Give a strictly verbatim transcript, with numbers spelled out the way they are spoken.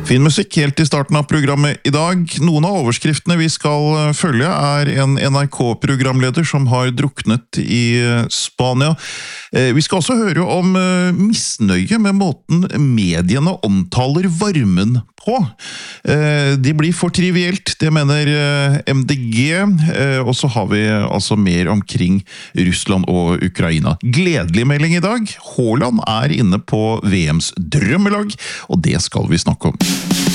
Fin musikk helt i starten av programmet i dag. Noen av overskriftene vi skal følge er en N R K-programleder som har druknet i Spania. Vi skal også høre om misnøye med måten mediene omtaler varmen på. De blir for trivielt, det mener M D G, og så har vi altså mer omkring Russland og Ukraina. Gledelig melding i dag. Haaland er inne på V M's drømmelag, og det skal vi snakke om.